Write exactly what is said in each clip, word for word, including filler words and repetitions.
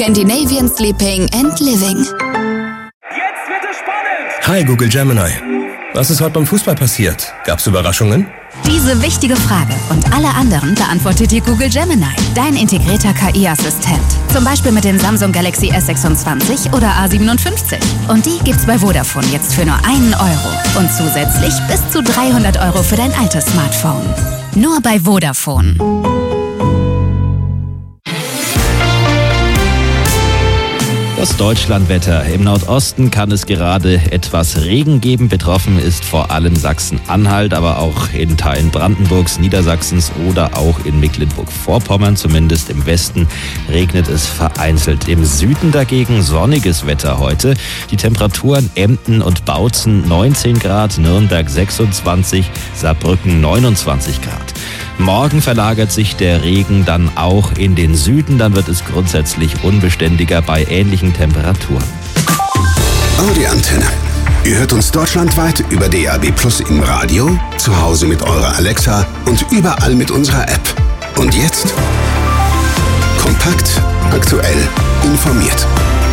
Scandinavian Sleeping and Living. Jetzt wird es spannend! Hi Google Gemini. Was ist heute beim Fußball passiert? Gab's Überraschungen? Diese wichtige Frage und alle anderen beantwortet dir Google Gemini, dein integrierter K I-Assistent. Zum Beispiel mit dem Samsung Galaxy S sechsundzwanzig oder A siebenundfünfzig. Und die gibt's bei Vodafone jetzt für nur einen Euro. Und zusätzlich bis zu dreihundert Euro für dein altes Smartphone. Nur bei Vodafone. Das Deutschlandwetter. Im Nordosten kann es gerade etwas Regen geben. Betroffen ist vor allem Sachsen-Anhalt, aber auch in Teilen Brandenburgs, Niedersachsens oder auch in Mecklenburg-Vorpommern. Zumindest im Westen regnet es vereinzelt. Im Süden dagegen sonniges Wetter heute. Die Temperaturen Emden und Bautzen neunzehn Grad, Nürnberg sechsundzwanzig, Saarbrücken neunundzwanzig Grad. Morgen verlagert sich der Regen dann auch in den Süden. Dann wird es grundsätzlich unbeständiger bei ähnlichen Temperaturen. Audi Antenne. Ihr hört uns deutschlandweit über D A B Plus im Radio, zu Hause mit eurer Alexa und überall mit unserer App. Und jetzt kompakt, aktuell, informiert.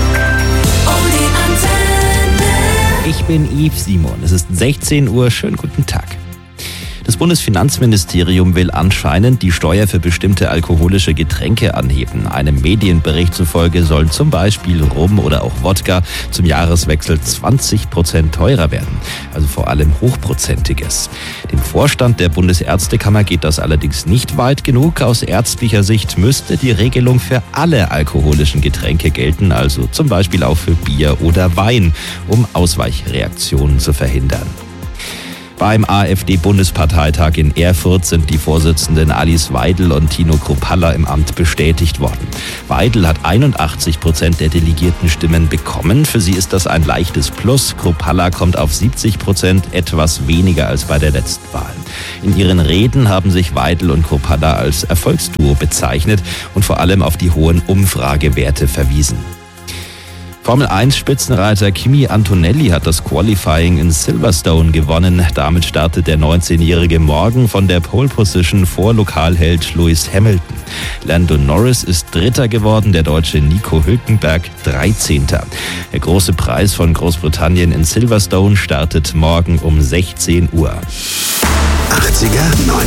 Audi Antenne. Ich bin Yves Simon. Es ist sechzehn Uhr. Schönen guten Tag. Das Bundesfinanzministerium will anscheinend die Steuer für bestimmte alkoholische Getränke anheben. Einem Medienbericht zufolge sollen zum Beispiel Rum oder auch Wodka zum Jahreswechsel zwanzig Prozent teurer werden. Also vor allem Hochprozentiges. Dem Vorstand der Bundesärztekammer geht das allerdings nicht weit genug. Aus ärztlicher Sicht müsste die Regelung für alle alkoholischen Getränke gelten, also zum Beispiel auch für Bier oder Wein, um Ausweichreaktionen zu verhindern. Beim AfD-Bundesparteitag in Erfurt sind die Vorsitzenden Alice Weidel und Tino Kruppalla im Amt bestätigt worden. Weidel hat einundachtzig Prozent der delegierten Stimmen bekommen. Für sie ist das ein leichtes Plus. Kruppalla kommt auf siebzig Prozent, etwas weniger als bei der letzten Wahl. In ihren Reden haben sich Weidel und Kruppalla als Erfolgsduo bezeichnet und vor allem auf die hohen Umfragewerte verwiesen. Formel eins Spitzenreiter Kimi Antonelli hat das Qualifying in Silverstone gewonnen. Damit startet der neunzehnjährige morgen von der Pole Position vor Lokalheld Lewis Hamilton. Lando Norris ist Dritter geworden, der Deutsche Nico Hülkenberg dreizehnter Der große Preis von Großbritannien in Silverstone startet morgen um sechzehn Uhr. achtziger,